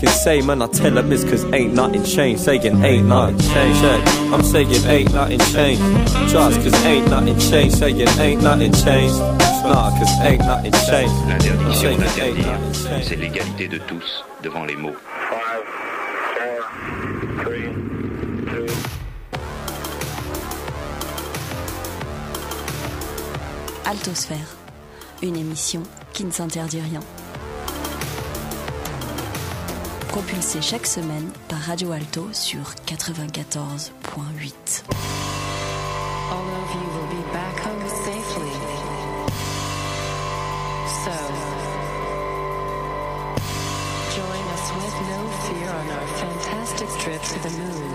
Say man, I tell them it's cause ain't nothing changed. Saying ain't nothing changed. Yeah. I'm saying ain't nothing changed. Trust cause ain't nothing changed. Saying ain't nothing changed. Nah, cause ain't nothing changed. L'interdiction d'interdire, c'est l'égalité de tous devant les mots. 5, 4, 3, 2. Altosphère, une émission qui ne s'interdit rien. Propulsée chaque semaine par Radio Alto sur 94.8. All of you will be back home safely. So, join us with no fear on our fantastic trip to the moon.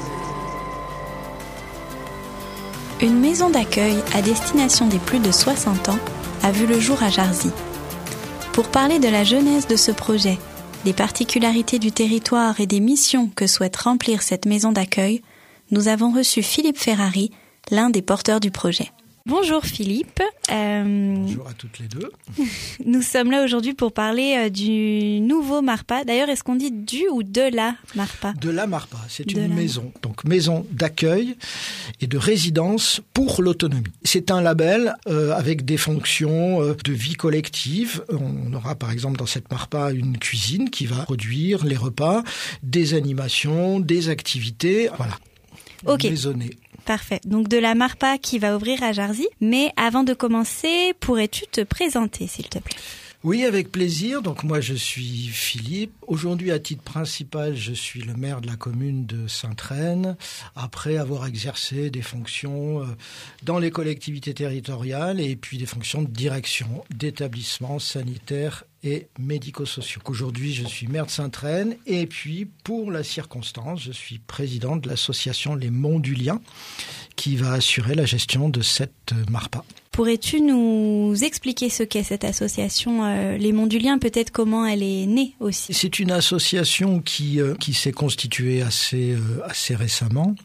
Une maison d'accueil à destination des plus de 60 ans a vu le jour à Jarzy. Pour parler de la genèse de ce projet, des particularités du territoire et des missions que souhaite remplir cette maison d'accueil, nous avons reçu Philippe Ferrari, l'un des porteurs du projet. Bonjour Philippe. Bonjour à toutes les deux. Nous sommes là aujourd'hui pour parler du nouveau MARPA. D'ailleurs, est-ce qu'on dit du ou de la MARPA ? De la MARPA, c'est une maison. Donc maison d'accueil et de résidence pour l'autonomie. C'est un label avec des fonctions de vie collective. On aura par exemple dans cette MARPA une cuisine qui va produire les repas, des animations, des activités. Voilà. Ok. Maisonnée. Parfait. Donc de la MARPA qui va ouvrir à Jarzy. Mais avant de commencer, pourrais-tu te présenter, s'il te plaît ? Oui, avec plaisir. Donc moi, je suis Philippe. Aujourd'hui, à titre principal, je suis le maire de la commune de Sainte-Reine. Après avoir exercé des fonctions dans les collectivités territoriales et puis des fonctions de direction d'établissements sanitaires et médico-sociaux. Aujourd'hui, je suis maire de Sainte-Reine et puis, pour la circonstance, je suis président de l'association Les Monts du Lien qui va assurer la gestion de cette MARPA. Pourrais-tu nous expliquer ce qu'est cette association Les Monts du Lien, peut-être comment elle est née aussi ? C'est une association qui s'est constituée assez récemment,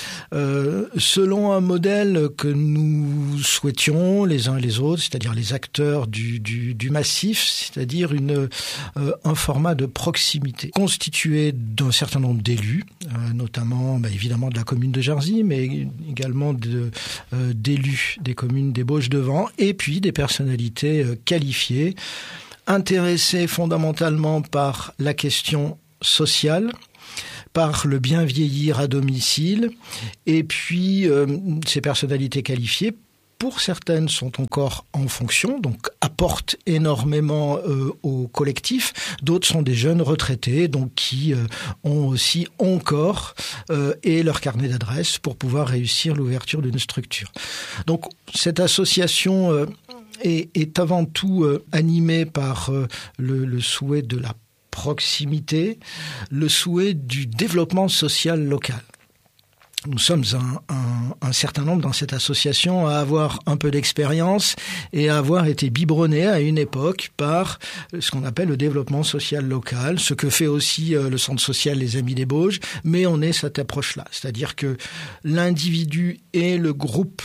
selon un modèle que nous souhaitions les uns et les autres, c'est-à-dire les acteurs du massif, c'est-à-dire un format de proximité constitué d'un certain nombre d'élus, notamment évidemment de la commune de Jarzy, mais également d'élus des communes des Bauges-de-Vent, et puis des personnalités qualifiées, intéressées fondamentalement par la question sociale, par le bien vieillir à domicile, et puis ces personnalités qualifiées, pour certaines, sont encore en fonction, donc apportent énormément au collectif. D'autres sont des jeunes retraités, donc qui ont aussi encore et leur carnet d'adresses pour pouvoir réussir l'ouverture d'une structure. Donc cette association est avant tout animée par le souhait de la proximité, le souhait du développement social local. Nous sommes un certain nombre dans cette association à avoir un peu d'expérience et à avoir été biberonnés à une époque par ce qu'on appelle le développement social local, ce que fait aussi le centre social Les Amis des Bauges, mais on est cette approche-là. C'est-à-dire que l'individu et le groupe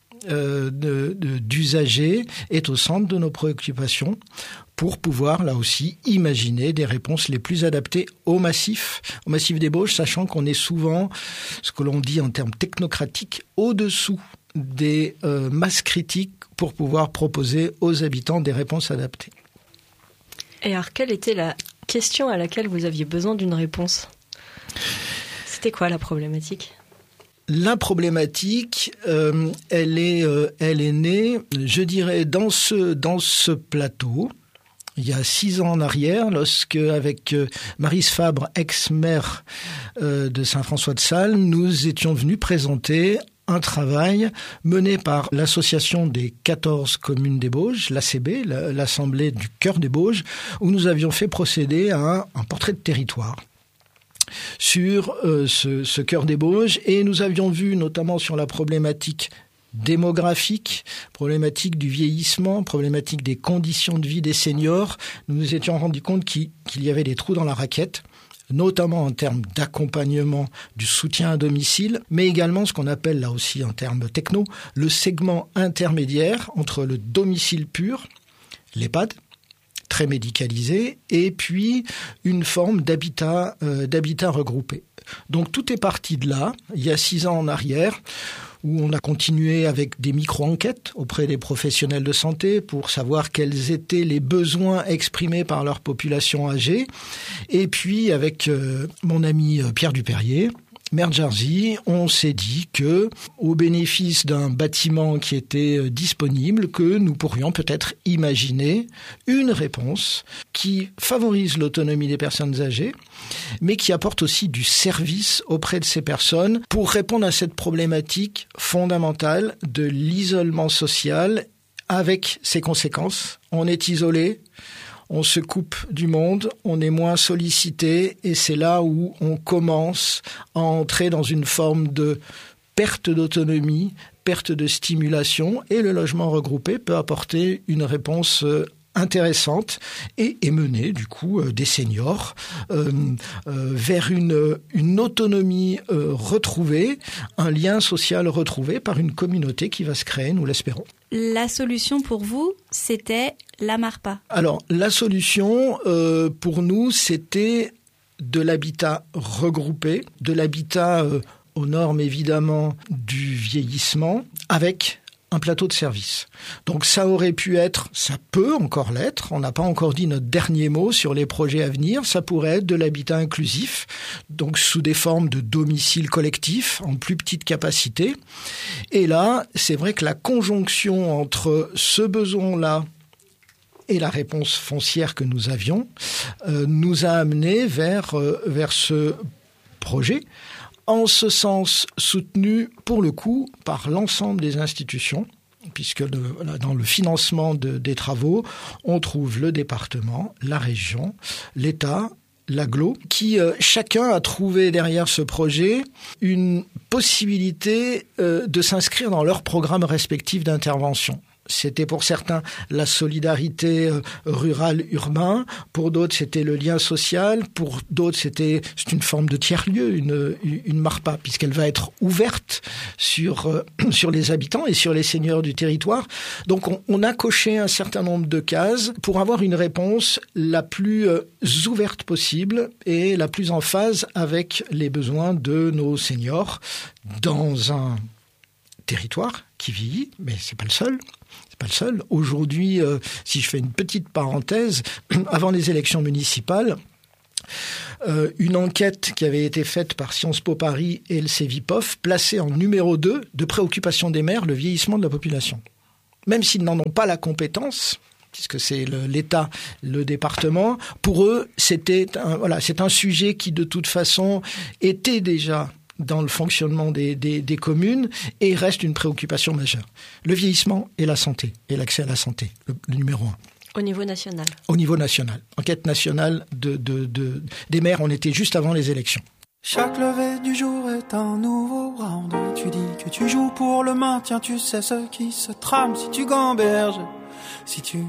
d'usagers est au centre de nos préoccupations pour pouvoir, là aussi, imaginer des réponses les plus adaptées au massif des Bauges, sachant qu'on est souvent, ce que l'on dit en termes technocratiques, au-dessous des masses critiques pour pouvoir proposer aux habitants des réponses adaptées. Et alors, quelle était la question à laquelle vous aviez besoin d'une réponse ? C'était quoi la problématique ? La problématique, elle est née, je dirais, dans ce plateau, il y a 6 ans en arrière, lorsque, avec Maryse Fabre, ex-maire de Saint-François-de-Sales, nous étions venus présenter un travail mené par l'association des 14 communes des Bauges, l'ACB, l'Assemblée du cœur des Bauges, où nous avions fait procéder à un portrait de territoire sur ce cœur des Bauges, et nous avions vu notamment sur la problématique démographique, problématique du vieillissement, problématique des conditions de vie des seniors, nous nous étions rendus compte qu'il y avait des trous dans la raquette, notamment en termes d'accompagnement du soutien à domicile, mais également ce qu'on appelle là aussi en termes techno, le segment intermédiaire entre le domicile pur, l'EHPAD, très médicalisé, et puis une forme d'habitat regroupé. Donc tout est parti de là, il y a 6 ans en arrière, où on a continué avec des micro-enquêtes auprès des professionnels de santé pour savoir quels étaient les besoins exprimés par leur population âgée. Et puis avec mon ami Pierre Dupérier, maire de Jersey, on s'est dit que, au bénéfice d'un bâtiment qui était disponible, que nous pourrions peut-être imaginer une réponse qui favorise l'autonomie des personnes âgées, mais qui apporte aussi du service auprès de ces personnes pour répondre à cette problématique fondamentale de l'isolement social avec ses conséquences. On est isolé, on se coupe du monde, on est moins sollicité, et c'est là où on commence à entrer dans une forme de perte d'autonomie, perte de stimulation, et le logement regroupé peut apporter une réponse intéressante et mener du coup des seniors vers une autonomie retrouvée, un lien social retrouvé par une communauté qui va se créer, nous l'espérons. La solution pour vous, c'était la MARPA. Alors, la solution pour nous, c'était de l'habitat regroupé, de l'habitat aux normes évidemment du vieillissement, avec un plateau de service. Donc ça aurait pu être, ça peut encore l'être, on n'a pas encore dit notre dernier mot sur les projets à venir, ça pourrait être de l'habitat inclusif, donc sous des formes de domicile collectif, en plus petite capacité. Et là, c'est vrai que la conjonction entre ce besoin-là et la réponse foncière que nous avions nous a amené vers ce projet, en ce sens soutenu pour le coup par l'ensemble des institutions, puisque dans le financement des travaux, on trouve le département, la région, l'État, l'agglo, qui chacun a trouvé derrière ce projet une possibilité de s'inscrire dans leur programme respectif d'intervention. C'était pour certains la solidarité rurale-urbain, pour d'autres c'était le lien social, pour d'autres c'est une forme de tiers-lieu, une MARPA, puisqu'elle va être ouverte sur les habitants et sur les seniors du territoire. Donc on a coché un certain nombre de cases pour avoir une réponse la plus ouverte possible et la plus en phase avec les besoins de nos seniors dans un territoire qui vieillit, mais c'est pas le seul. Pas le seul. Aujourd'hui, si je fais une petite parenthèse, avant les élections municipales, une enquête qui avait été faite par Sciences Po Paris et le Cevipof plaçait en numéro 2 de préoccupation des maires le vieillissement de la population. Même s'ils n'en ont pas la compétence, puisque c'est l'État, le département, pour eux, c'est un sujet qui de toute façon était déjà dans le fonctionnement des communes et reste une préoccupation majeure. Le vieillissement et la santé, et l'accès à la santé, le numéro 1. Au niveau national. Au niveau national. Enquête nationale des maires, on était juste avant les élections. Chaque lever du jour est un nouveau round. Tu dis que tu joues pour le maintien, tu sais ce qui se trame si tu gamberges, si tu